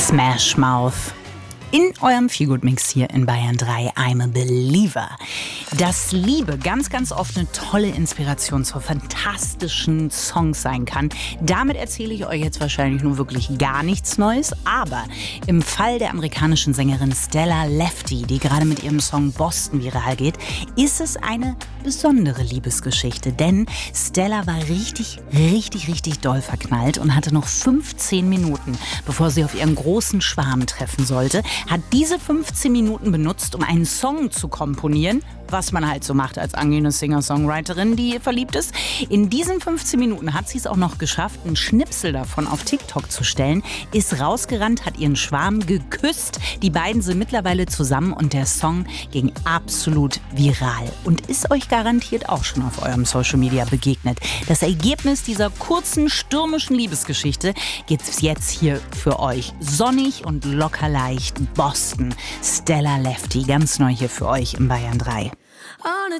Smash Mouth. In eurem Feelgood-Mix hier in Bayern 3, I'm a Believer. Dass Liebe ganz, ganz oft eine tolle Inspiration zu fantastischen Songs sein kann, damit erzähle ich euch jetzt wahrscheinlich nur wirklich gar nichts Neues. Aber im Fall der amerikanischen Sängerin Stella Lefty, die gerade mit ihrem Song Boston viral geht, ist es eine besondere Liebesgeschichte. Denn Stella war richtig doll verknallt und hatte noch 15 Minuten, bevor sie auf ihren großen Schwarm treffen sollte, hat diese 15 Minuten benutzt, um einen Song zu komponieren, was man halt so macht als angehende Singer-Songwriterin, die verliebt ist. In diesen 15 Minuten hat sie es auch noch geschafft, einen Schnipsel davon auf TikTok zu stellen, ist rausgerannt, hat ihren Schwarm geküsst. Die beiden sind mittlerweile zusammen und der Song ging absolut viral und ist euch garantiert auch schon auf eurem Social Media begegnet. Das Ergebnis dieser kurzen, stürmischen Liebesgeschichte gibt's jetzt hier für euch. Sonnig und locker leicht Boston. Stella Lefty, ganz neu hier für euch im Bayern 3. On a